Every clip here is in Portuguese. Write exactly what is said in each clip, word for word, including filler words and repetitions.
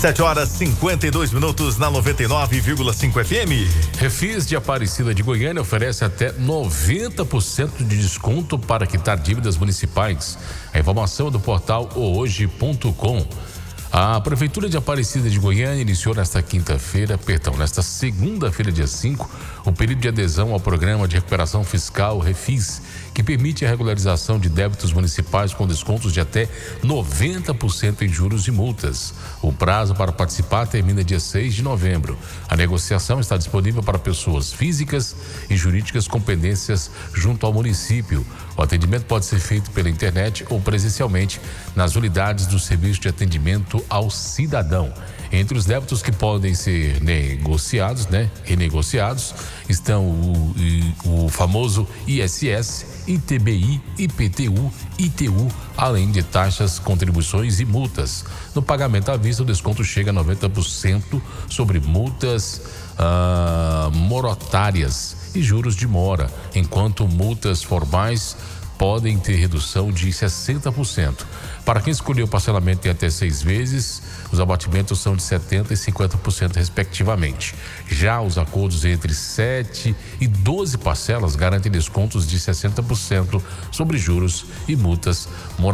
sete horas e cinquenta e dois minutos na noventa e nove vírgula cinco F M. Refis de Aparecida de Goiânia oferece até noventa por cento de desconto para quitar dívidas municipais. A informação é do portal o hoje ponto com. A Prefeitura de Aparecida de Goiânia iniciou nesta quinta-feira, perdão, nesta segunda-feira, dia cinco, o período de adesão ao Programa de Recuperação Fiscal Refis, que permite a regularização de débitos municipais com descontos de até noventa por cento em juros e multas. O prazo para participar termina dia seis de novembro. A negociação está disponível para pessoas físicas e jurídicas com pendências junto ao município. O atendimento pode ser feito pela internet ou presencialmente nas unidades do Serviço de Atendimento ao Cidadão. Entre os débitos que podem ser negociados, né, renegociados, estão o, o famoso I S S, I T B I, I P T U, I T U, além de taxas, contribuições e multas. No pagamento à vista, o desconto chega a noventa por cento sobre multas ah, moratórias e juros de mora, enquanto multas formais podem ter redução de sessenta por cento. Para quem escolheu o parcelamento em até seis vezes, os abatimentos são de setenta por cento e cinquenta por cento respectivamente. Já os acordos entre sete e doze parcelas garantem descontos de sessenta por cento sobre juros e multas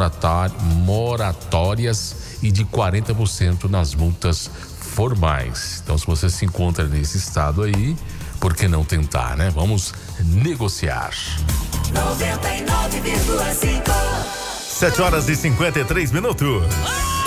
moratórias e de quarenta por cento nas multas formais. Então, se você se encontra nesse estado aí, por que não tentar, né? Vamos negociar. noventa e nove vírgula cinco. sete horas e cinquenta e três minutos.